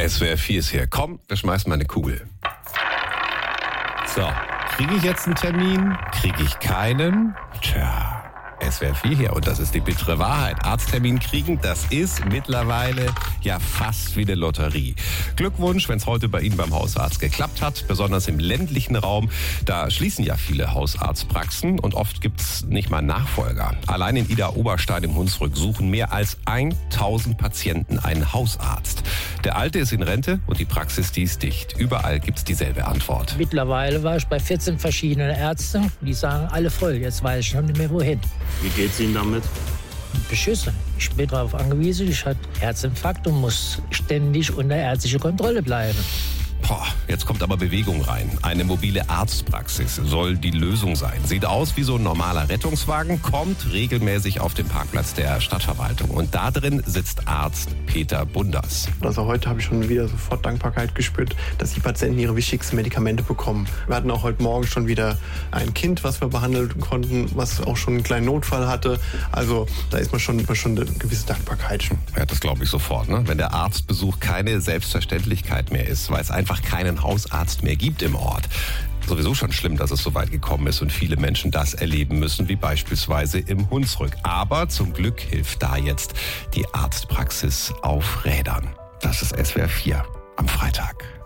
SWR 4 ist hier. Komm, wir schmeißen mal eine Kugel. So, kriege ich jetzt einen Termin? Kriege ich keinen? Tja, SWR 4 hier und das ist die bittere Wahrheit. Arzttermin kriegen, das ist mittlerweile ja fast wie eine Lotterie. Glückwunsch, wenn es heute bei Ihnen beim Hausarzt geklappt hat, besonders im ländlichen Raum. Da schließen ja viele Hausarztpraxen und oft gibt's nicht mal Nachfolger. Allein in Idar-Oberstein im Hunsrück suchen mehr als 1000 Patienten einen Hausarzt. Der Alte ist in Rente und die Praxis, die ist dicht. Überall gibt's dieselbe Antwort. Mittlerweile war ich bei 14 verschiedenen Ärzten. Die sagen alle voll. Jetzt weiß ich schon nicht mehr wohin. Wie geht's Ihnen damit? Beschissen. Ich bin darauf angewiesen, ich hatte Herzinfarkt und muss ständig unter ärztlicher Kontrolle bleiben. Jetzt kommt aber Bewegung rein. Eine mobile Arztpraxis soll die Lösung sein. Sieht aus wie so ein normaler Rettungswagen, kommt regelmäßig auf den Parkplatz der Stadtverwaltung. Und da drin sitzt Arzt Peter Bunders. Also heute habe ich schon wieder sofort Dankbarkeit gespürt, dass die Patienten ihre wichtigsten Medikamente bekommen. Wir hatten auch heute Morgen schon wieder ein Kind, was wir behandeln konnten, was auch schon einen kleinen Notfall hatte. Also da ist man schon eine gewisse Dankbarkeit. Ja, das glaube ich sofort, ne? Wenn der Arztbesuch keine Selbstverständlichkeit mehr ist, weil es einfach keinen Hausarzt mehr gibt im Ort. Sowieso schon schlimm, dass es so weit gekommen ist und viele Menschen das erleben müssen, wie beispielsweise im Hunsrück. Aber zum Glück hilft da jetzt die Arztpraxis auf Rädern. Das ist SWR 4 am Freitag.